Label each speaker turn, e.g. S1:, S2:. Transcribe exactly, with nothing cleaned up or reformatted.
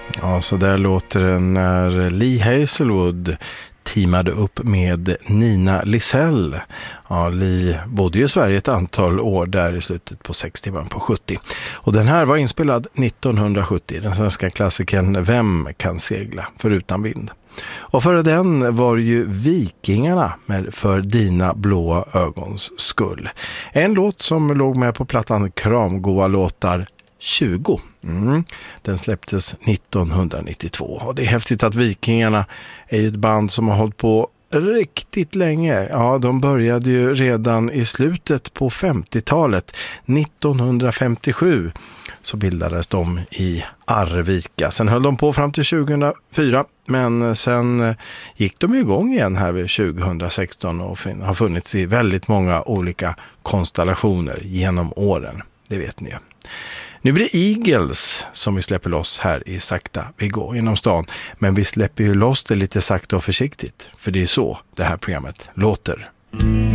S1: Ja, så där låter det när Lee Hazlewood teamade upp med Nina Lisell. Ja, Lee bodde ju i Sverige ett antal år där i slutet på sextio, början på sjuttio. Och den här var inspelad nittonhundrasjuttio, den svenska klassikern Vem kan segla förutan vind. Och före den var ju Vikingarna med För dina blåa ögons skull. En låt som låg med på plattan Kramgoa låtar tjugo. Mm. Den släpptes nittonhundranittiotvå. Och det är häftigt att Vikingarna är ett band som har hållit på riktigt länge. Ja, de började ju redan i slutet på femtiotalet. nittonhundrafemtiosju så bildades de i Arvika. Sen höll de på fram till tjugohundrafyra, men sen gick de igång igen här vid tjugohundrasexton och har funnits i väldigt många olika konstellationer genom åren. Det vet ni ju. Nu blir det Eagles som vi släpper loss här i Sakta vi går genom stan. Men vi släpper ju loss det lite sakta och försiktigt. För det är så det här programmet låter.